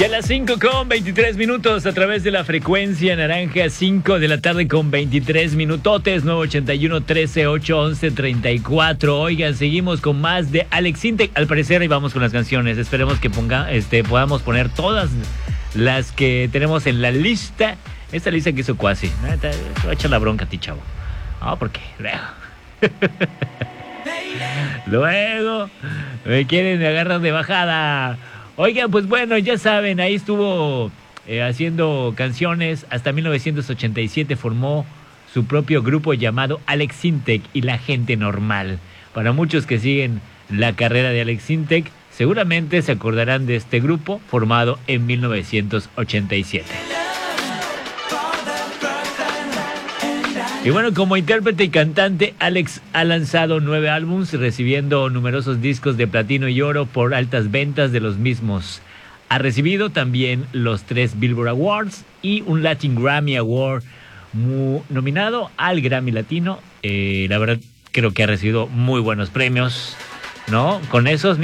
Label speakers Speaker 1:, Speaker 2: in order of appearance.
Speaker 1: Ya a las 5:23 a través de la frecuencia naranja, 5 de la tarde con 23 minutotes, 981-13-811-34. Oigan, seguimos con más de Alex Intec. Al parecer ahí vamos con las canciones. Esperemos que podamos poner todas las que tenemos en la lista. Esta lista que hizo Cuasi. Te voy a echar la bronca a ti, chavo. No, porque luego me quieren agarrar de bajada. Oigan, pues bueno, ya saben, ahí estuvo haciendo canciones. Hasta 1987 formó su propio grupo llamado Alex Intec y La Gente Normal. Para muchos que siguen la carrera de Alex Intec, seguramente se acordarán de este grupo formado en 1987. Y bueno, como intérprete y cantante, Alex ha lanzado 9 álbumes, recibiendo numerosos discos de platino y oro por altas ventas de los mismos. Ha recibido también los 3 Billboard Awards y un Latin Grammy Award, nominado al Grammy Latino. La verdad, creo que ha recibido muy buenos premios, ¿no? Con esos